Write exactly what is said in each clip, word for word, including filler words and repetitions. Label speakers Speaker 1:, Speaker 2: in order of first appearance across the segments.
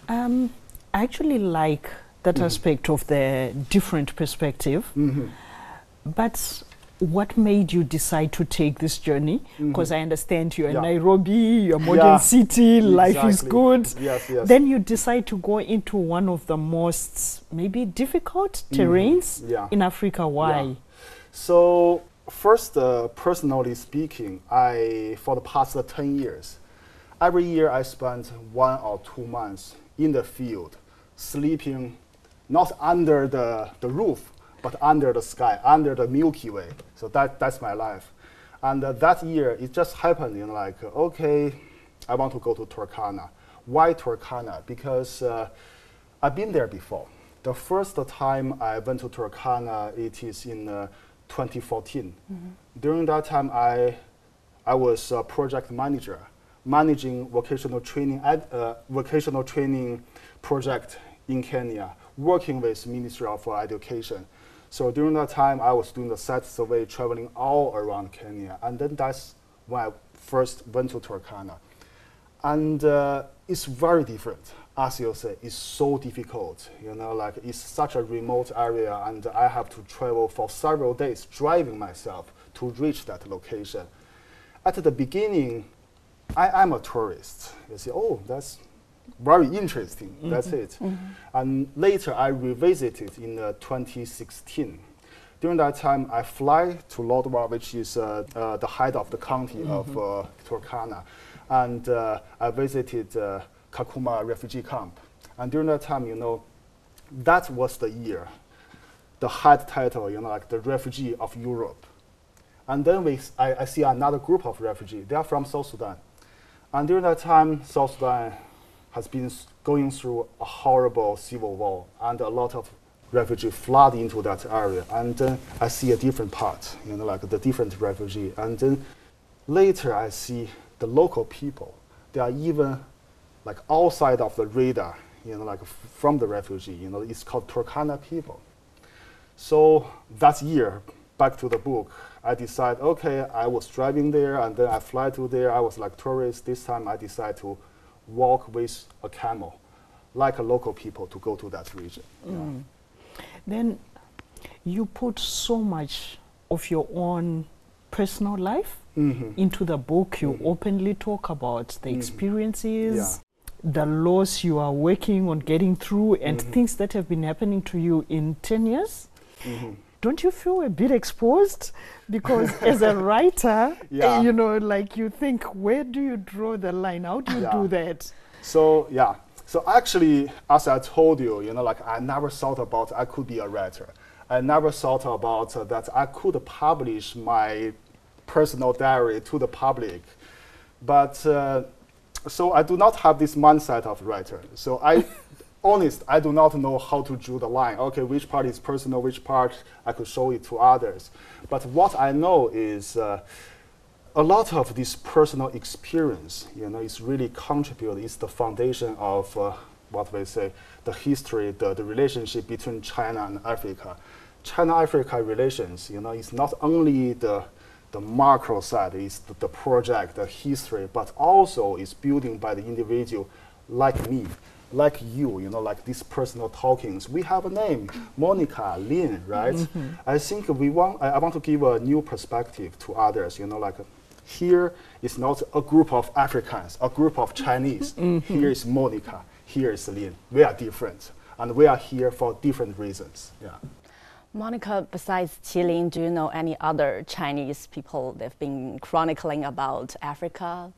Speaker 1: Um, I actually like that
Speaker 2: Mhm.
Speaker 1: aspect of the different perspective.
Speaker 2: Mhm.
Speaker 1: But what made you decide to take this journey? Because
Speaker 2: Mhm.
Speaker 1: I understand you're
Speaker 2: Yeah.
Speaker 1: in Nairobi, you're modern
Speaker 2: Yeah,
Speaker 1: city, life is
Speaker 2: exactly.
Speaker 1: good.
Speaker 2: Yes, yes.
Speaker 1: Then you decide to go into one of the most maybe difficult
Speaker 2: Mhm.
Speaker 1: terrains
Speaker 2: Yeah.
Speaker 1: in Africa. Why?
Speaker 2: Yeah. So first, uh, personally speaking, I for the past uh, ten years, every year I spent one or two months in the field, sleeping not under the, the roof, but under the sky, under the Milky Way. So that that's my life. And uh, that year, it just happened, you know, like, uh, okay, I want to go to Turkana. Why Turkana? Because uh, I've been there before. The first time I went to Turkana, it is in uh, twenty fourteen. Mm-hmm. During that time, I, I was a project manager, managing vocational training, ad, uh, vocational training project in Kenya, working with Ministry of uh, Education. So during that time, I was doing the site survey, traveling all around Kenya. And then that's when I first went to Turkana. And uh, it's very different. As you say, it's so difficult. You know, like it's such a remote area, and I have to travel for several days, driving myself to reach that location. At the beginning, I am a tourist. You see, oh, that's very interesting. Mm-hmm. That's it. Mm-hmm. And later, I revisited in uh, twenty sixteen. During that time, I fly to Lodwar, which is uh, uh, the height of the county mm-hmm. of uh, Turkana, and uh, I visited uh, Kakuma refugee camp. And during that time, you know, that was the year, the head title, you know, like the refugee of Europe. And then we, I, I see another group of refugees. They are from South Sudan. And during that time, South Sudan has been going through a horrible civil war, and a lot of refugees flood into that area. And then I see a different part, you know, like the different refugee. And then later I see the local people. They are even like outside of the radar, you know, like f from the refugee, you know, it's called Turkana people. So that year, back to the book, I decided, okay, I was driving there, and then I fly to there. I was like tourist. This time I decided to walk with a camel, like a local people, to go to that region. Mm.
Speaker 1: Yeah. Then you put so much of your own personal life mm-hmm. into the book. You mm-hmm. openly talk about the mm-hmm. experiences, yeah. the loss you are working on getting through, and mm-hmm. things that have been happening to you in ten years. Mm-hmm. Don't you feel a bit exposed? Because as a writer, yeah. uh, you know, like you think, where do you draw the line? How do you yeah. do that?
Speaker 2: So, yeah. So actually, as I told you, you know, like I never thought about I could be a writer. I never thought about uh, that I could publish my personal diary to the public. But, uh, so I do not have this mindset of writer. So I... honest, I do not know how to draw the line. Okay, which part is personal, which part I could show it to others. But what I know is uh, a lot of this personal experience, you know, is really contribute. It's the foundation of uh, what we say, the history, the, the relationship between China and Africa. China-Africa relations, you know, it's not only the the macro side, it's the, the project, the history, but also is building by the individual like me. Like you, you know, like these personal talkings. We have a name, Monica, Lin, right? Mm-hmm. I think we want, I, I want to give a new perspective to others, you know, like uh, here is not a group of Africans, a group of Chinese. Mm-hmm. Here is Monica, here is Lin. We are different, and we are here for different reasons, yeah.
Speaker 3: Monica, besides Qilin, do you know any other Chinese people that have been chronicling about Africa?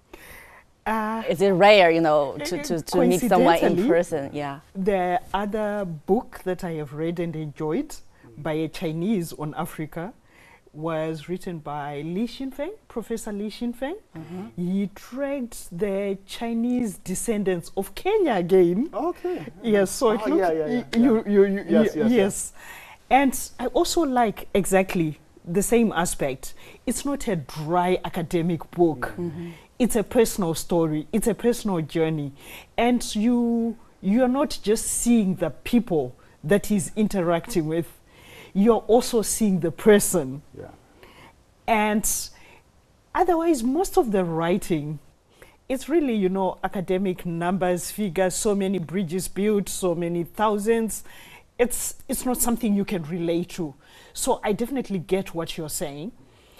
Speaker 3: Uh, Is it rare, you know, to, to, to meet someone in person? Yeah.
Speaker 1: The other book that I have read and enjoyed mm-hmm. by a Chinese on Africa was written by Li Xinfeng, Professor Li Xinfeng. Mm-hmm. He tracked the Chinese descendants of Kenya again.
Speaker 2: Okay.
Speaker 1: Yes, so
Speaker 2: oh,
Speaker 1: it looks,
Speaker 2: yeah, yeah, yeah.
Speaker 1: You, you, you,
Speaker 2: yes, yes,
Speaker 1: yes.
Speaker 2: yes.
Speaker 1: And I also like exactly the same aspect. It's not a dry academic book. Mm-hmm. It's a personal story. It's a personal journey. And you, you're not just seeing the people that he's interacting with. You're also seeing the person.
Speaker 2: Yeah.
Speaker 1: And otherwise, most of the writing it's really, you know, academic numbers, figures, so many bridges built, so many thousands. It's, it's not something you can relate to. So I definitely get what you're saying.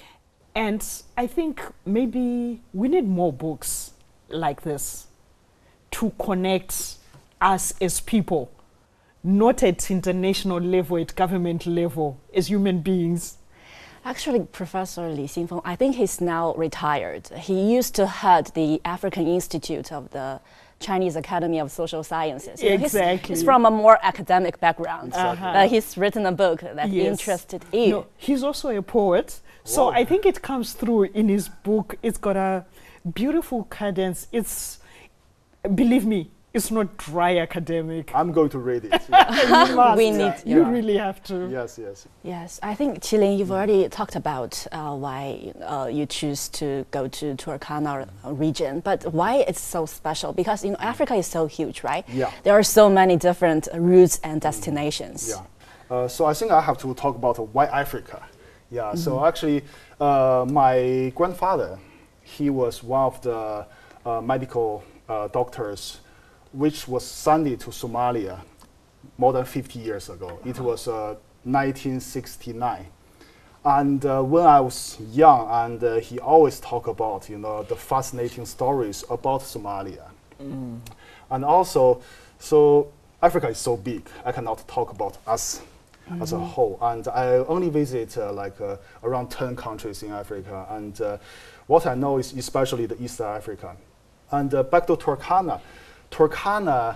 Speaker 1: And I think maybe we need more books like this to connect us as people, not at international level, at government level, as human beings.
Speaker 3: Actually, Professor Li Xingfeng, I think he's now retired. He used to head the African Institute of the Chinese Academy of Social Sciences. You know,
Speaker 1: exactly.
Speaker 3: He's, he's from a more academic background.
Speaker 1: Uh-huh.
Speaker 3: But he's written a book that
Speaker 1: Yes.
Speaker 3: interested you.
Speaker 1: No, he's also a poet. So
Speaker 2: Wow.
Speaker 1: I think it comes through in his book. It's got a beautiful cadence. It's, believe me, it's not dry academic.
Speaker 2: I'm going to read it. Yeah.
Speaker 1: You must.
Speaker 3: We need
Speaker 1: You
Speaker 2: Yeah.
Speaker 1: really have to.
Speaker 2: Yes, yes.
Speaker 3: Yes, I think Qilin, you've already talked about uh, why uh, you choose to go to Turkana region, but why it's so special? Because you know Africa is so huge, right?
Speaker 2: Yeah.
Speaker 3: There are so many different routes and destinations.
Speaker 2: Yeah. Uh, so I think I have to talk about uh, why Africa. Yeah. So actually, uh, my grandfather, he was one of the uh, medical uh, doctors, which was sent to Somalia more than fifty years ago. It was uh, nineteen sixty-nine. And uh, when I was young, and uh, he always talked about, you know, the fascinating stories about Somalia. Mm. And also, so Africa is so big, I cannot talk about us mm-hmm. as a whole. And I only visit uh, like uh, around ten countries in Africa. And uh, what I know is especially the East Africa. And uh, back to Turkana. Turkana,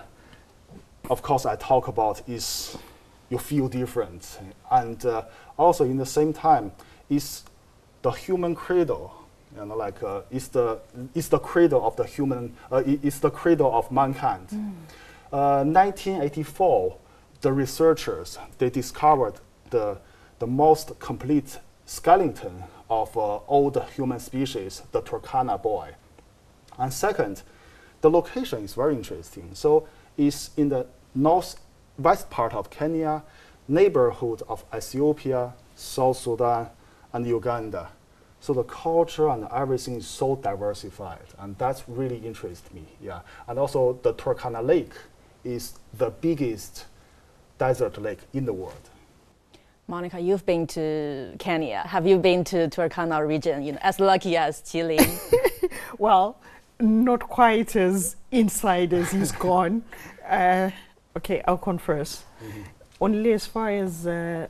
Speaker 2: of course, I talk about is you feel different, and uh, also in the same time, is the human cradle. You know, like uh, it's the it's the cradle of the human. Uh, it's the cradle of mankind. Mm. Uh, nineteen eighty-four, the researchers they discovered the the most complete skeleton of uh, all the human species, the Turkana boy. And second, the location is very interesting. So it's in the northwest part of Kenya, neighborhood of Ethiopia, South Sudan, and Uganda. So the culture and everything is so diversified, and that's really interests me. Yeah, and also the Turkana Lake is the biggest desert lake in the world.
Speaker 3: Monica, you've been to Kenya. Have you been to Turkana region? You know, as lucky as Qilin.
Speaker 1: Well, not quite as inside as he's gone. Uh, okay, I'll confess. Mm-hmm. Only as far as uh,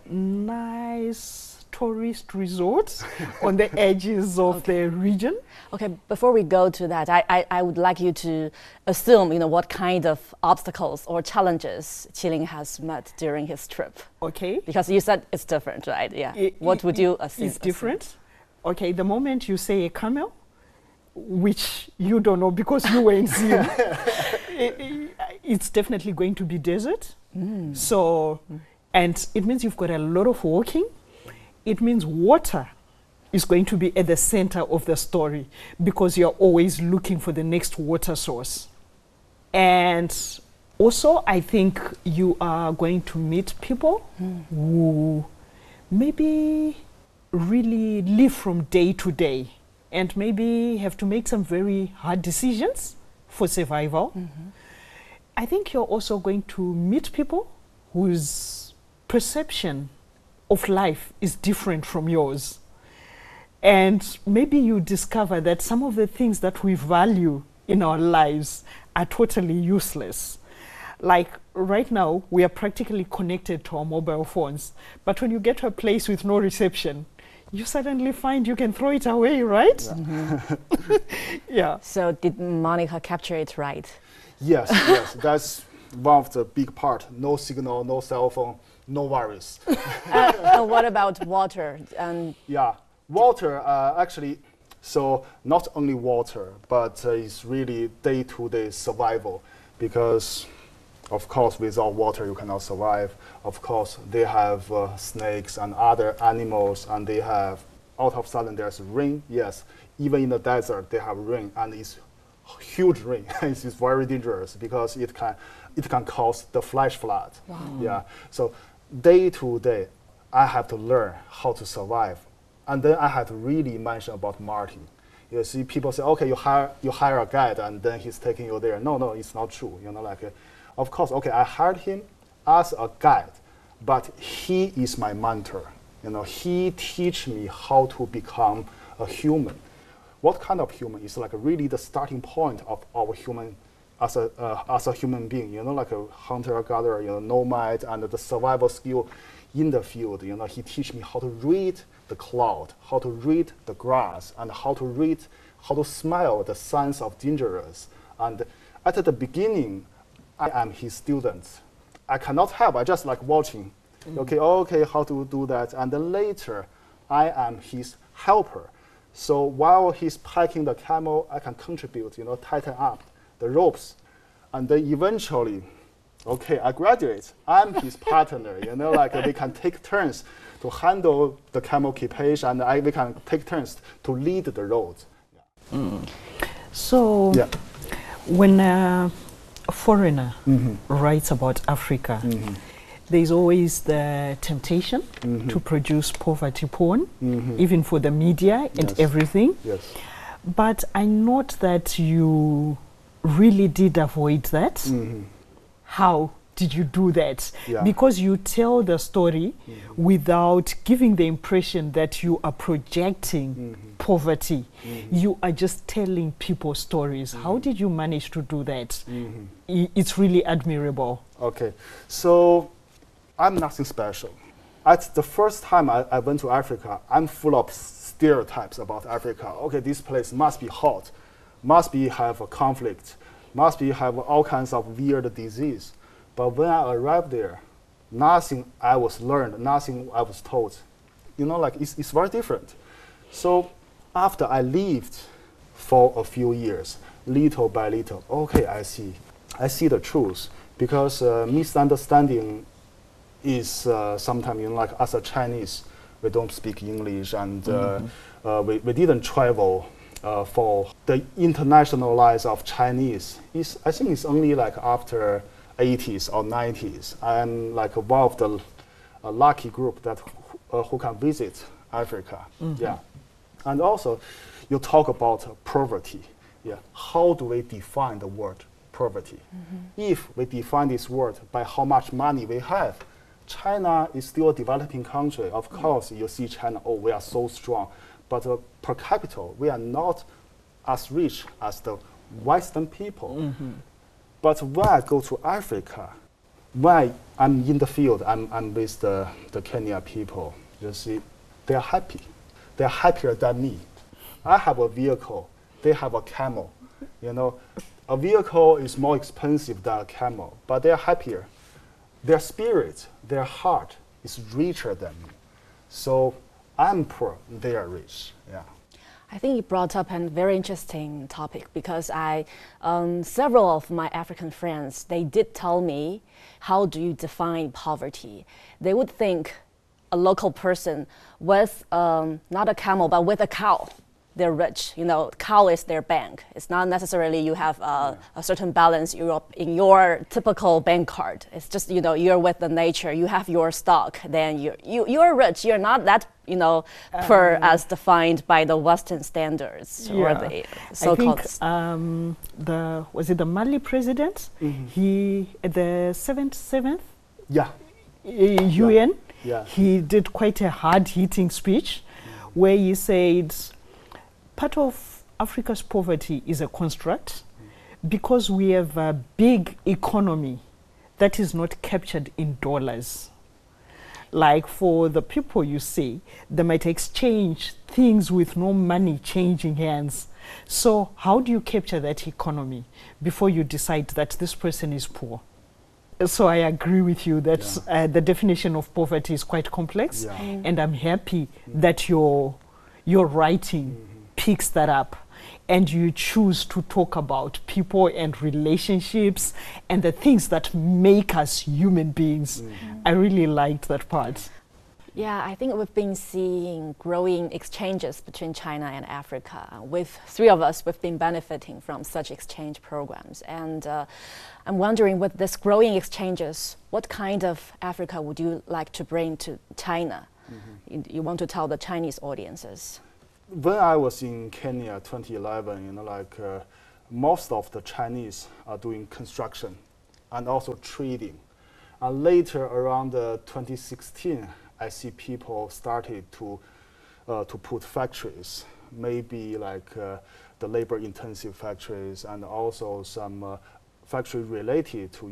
Speaker 1: nice tourist resorts on the edges of okay. the region.
Speaker 3: Okay, before we go to that, I, I, I would like you to assume, you know, what kind of obstacles or challenges Qilin has met during his trip.
Speaker 1: Okay.
Speaker 3: Because you said it's different, right? Yeah. It, what it, would you assume?
Speaker 1: It's different. Assume? Okay, the moment you say a camel, which you don't know because you weren't seen, it, it, it's definitely going to be desert. Mm. So, mm. and it means you've got a lot of walking. It means water is going to be at the center of the story because you're always looking for the next water source. And also, I think you are going to meet people mm. who maybe really live from day to day and maybe have to make some very hard decisions for survival. Mm-hmm. I think you're also going to meet people whose perception of life is different from yours. And maybe you discover that some of the things that we value in our lives are totally useless. Like right now, we are practically connected to our mobile phones. But when you get to a place with no reception, you suddenly find you can throw it away, right?
Speaker 2: Yeah.
Speaker 3: Mm-hmm.
Speaker 1: Yeah.
Speaker 3: So did Monica capture it right?
Speaker 2: Yes, yes. That's one of the big part. No signal, no cell phone, no worries.
Speaker 3: uh, and what about water? Um,
Speaker 2: yeah, water uh, actually, so not only water, but uh, it's really day-to-day survival because of course, without water, you cannot survive. Of course, they have uh, snakes and other animals, and they have, out of sudden, there's rain. Yes, even in the desert, they have rain, and it's huge rain. It's very dangerous because it can, it can cause the flash flood.
Speaker 3: Wow.
Speaker 2: Yeah. So day to day, I have to learn how to survive, and then I have to really mention about Martin. You see, people say, okay, you hire you hire a guide and then he's taking you there. No, no, it's not true. You know, like, uh, of course, okay, I hired him as a guide, but he is my mentor. You know, he teach me how to become a human. What kind of human is like really the starting point of our human as a uh, as a human being. You know, like a hunter-gatherer, you know, nomad, and the survival skill in the field. You know, he teach me how to read the cloud, how to read the grass, and how to read, how to smell the signs of dangers. And at the beginning, I am his student. I cannot help. I just like watching. Mm. Okay, okay, how to do that. And then later, I am his helper. So while he's packing the camel, I can contribute, you know, tighten up the ropes. And then eventually, okay, I graduate. I'm his partner, you know, like uh, we can take turns to handle the camel equipage, and I, we can take turns to lead the road. Yeah.
Speaker 1: Mm. So,
Speaker 2: yeah.
Speaker 1: when uh, a foreigner
Speaker 2: mm-hmm.
Speaker 1: writes about Africa,
Speaker 2: mm-hmm.
Speaker 1: there's always the temptation
Speaker 2: mm-hmm.
Speaker 1: to produce poverty porn,
Speaker 2: mm-hmm.
Speaker 1: even for the media and
Speaker 2: yes.
Speaker 1: everything.
Speaker 2: Yes.
Speaker 1: But I note that you really did avoid that.
Speaker 2: Mm-hmm.
Speaker 1: How did you do that?
Speaker 2: Yeah.
Speaker 1: Because you tell the story mm-hmm. without giving the impression that you are projecting mm-hmm. poverty. Mm-hmm. You are just telling people stories. Mm-hmm. How did you manage to do that? Mm-hmm. I- it's really admirable.
Speaker 2: Okay, so I'm nothing special. At the first time I, I went to Africa, I'm full of stereotypes about Africa. Okay, this place must be hot, must be have a conflict, must be have all kinds of weird disease. But when I arrived there, nothing I was learned, nothing I was taught. You know, like it's, it's very different. So after I lived for a few years, little by little, okay, I see. I see the truth. Because uh, misunderstanding is uh, sometimes, you know, like as a Chinese, we don't speak English, and uh, mm-hmm. uh, we, we didn't travel uh, for the international lives of Chinese. It's, I think it's only like after eighties or nineties. I'm like one of the uh, lucky group that who, uh, who can visit Africa. Mm-hmm. Yeah, and also you talk about uh, poverty. Yeah, how do we define the word poverty? Mm-hmm. If we define this word by how much money we have, China is still a developing country. Of course, mm-hmm. you see China, oh, we are so strong. But uh, per capita, we are not as rich as the Western people. Mm-hmm. But when I go to Africa, when I, I'm in the field, I'm, I'm with the, the Kenya people, you see, they're happy. They're happier than me. I have a vehicle, they have a camel. You know, a vehicle is more expensive than a camel, but they're happier. Their spirit, their heart is richer than me. So I'm poor, they are rich. Yeah.
Speaker 3: I think you brought up a very interesting topic because I, um, several of my African friends, they did tell me, how do you define poverty? They would think a local person with um, not a camel, but with a cow, they're rich. You know, cow is their bank. It's not necessarily you have uh, yeah. a certain balance in your, in your typical bank card. It's just, you know, you're with the nature, you have your stock, then you're, you, you're rich. You're not that, you know, poor um, as defined by the Western standards
Speaker 1: yeah.
Speaker 3: or the so-called.
Speaker 1: I think um, the, was it the Mali president? Mm-hmm. He, at the seventy-seventh
Speaker 2: yeah.
Speaker 1: uh, U N,
Speaker 2: yeah. Yeah.
Speaker 1: he did quite a hard-hitting speech yeah. where he said, part of Africa's poverty is a construct mm. because we have a big economy that is not captured in dollars. Like for the people you see, they might exchange things with no money changing hands. So how do you capture that economy before you decide that this person is poor? So I agree with you that yeah. uh, the definition of poverty is quite complex, yeah. mm. and I'm happy mm. that your, your writing mm. picks that up and you choose to talk about people and relationships and the things that make us human beings. Mm-hmm. I really liked that part.
Speaker 3: Yeah, I think we've been seeing growing exchanges between China and Africa. With three of us, we've been benefiting from such exchange programs. And uh, I'm wondering, with this growing exchanges, what kind of Africa would you like to bring to China? Mm-hmm. you, you want to tell the Chinese audiences?
Speaker 2: when I was in Kenya twenty eleven, you know, like uh, most of the Chinese are doing construction and also trading. And later, around uh, twenty sixteen, I see people started to uh, to put factories, maybe like uh, the labor-intensive factories, and also some uh, factory related to